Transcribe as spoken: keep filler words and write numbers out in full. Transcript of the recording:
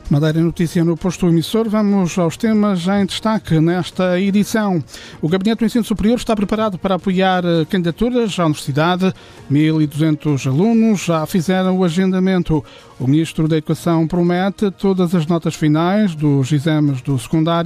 Madeira Notícia no posto emissor. Vamos aos temas em destaque nesta edição. O Gabinete do Ensino Superior está preparado para apoiar candidaturas à Universidade. mil e duzentos alunos já fizeram o agendamento. O Ministro da Educação promete todas as notas finais dos exames do secundário